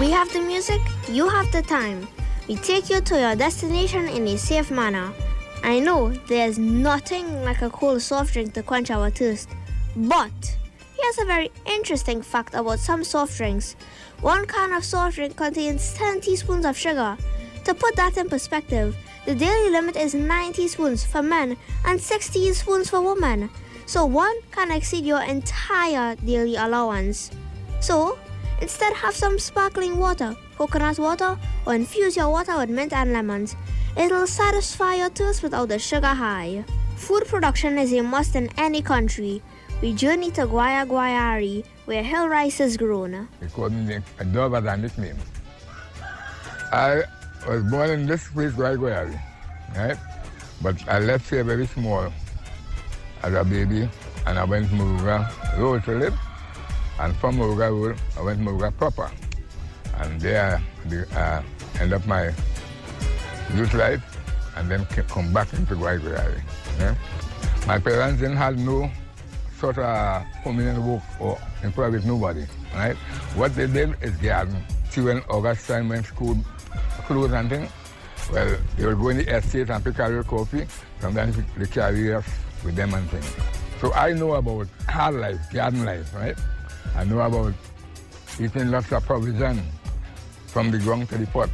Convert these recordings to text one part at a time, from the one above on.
We have the music, you have the time. We take you to your destination in a safe manner. I know there's nothing like a cold soft drink to quench our thirst, but here's a very interesting fact about some soft drinks. One can of soft drink contains 10 teaspoons of sugar. To put that in perspective, the daily limit is 9 teaspoons for men and 6 teaspoons for women. So one can exceed your entire daily allowance. So instead, have some sparkling water, coconut water, or infuse your water with mint and lemons. It'll satisfy your thirst without the sugar high. Food production is a must in any country. We journey to Guayari, where hill rice is grown. They called me a dog as a nickname. I was born in this place, Guayari, right? But I left here very small as a baby, and I went to Muruga Road to live. And from Muruga Road, I went to Muruga proper. And there I ended up my youth life, and then come back into Guayari. Yeah? My parents didn't have no sort of permanent work or employ with nobody, right? What they did is garden. See, when August time when school closed and things, well, they would go in the estate and pick a little coffee, sometimes they carry us with them and things. So I know about hard life, garden life, right? I know about eating lots of provision from the ground to the pot.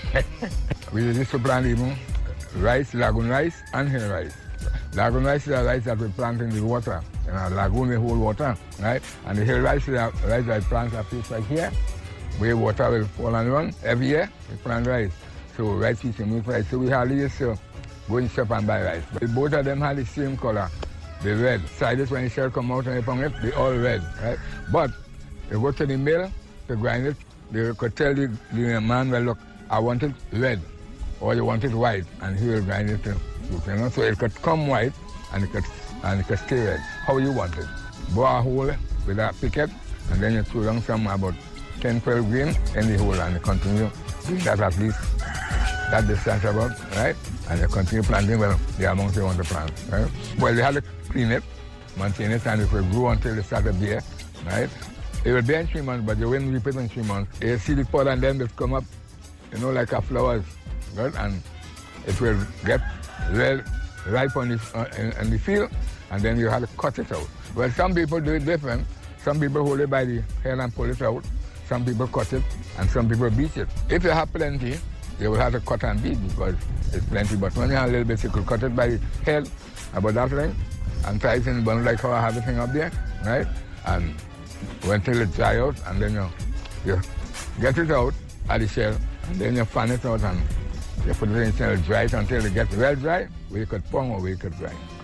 We used to plant even rice, lagoon rice, and hill rice. Lagoon rice is a rice that we plant in the water. In a lagoon, we hold water, right? And the hill rice is a rice that we plant a place like here, where water will fall and run. Every year, we plant rice. So rice is a milk rice. So we hardly used to go in shop and buy rice. But both of them had the same color, the red. Sides when the shell come out and they pound it, they all red, right? But you go to the mill to grind it, they could tell the man, well, look, I want it red, or you want it white, and he will grind it to you know? So it could come white, and it could stay red. How you want it? Bore a hole with a picket, and then you throw down some about 10, 12 grain in the hole, and you continue doing that at least that distance about, right? And you continue planting, well, the amount you want to plant, right? Well, you have to clean it, maintain it, and it will grow until it starts to bear, right? It will bear in 3 months, but you won't reap it in 3 months. You see the pod and then it come up, you know, like a flowers, right? And it will get well ripe on in the field, and then you have to cut it out. Well, some people do it different. Some people hold it by the hair and pull it out. Some people cut it, and some people beat it. If you have plenty, you will have to cut and beat because it's plenty. But when you have a little bit, you could cut it by the head, about that length, and tie it in the bun like how I have the thing up there, right? And wait till it dry out, and then you get it out at the shell, and then you fan it out and you put it in until it dries until it gets well dry, where you could pound or where you could grind.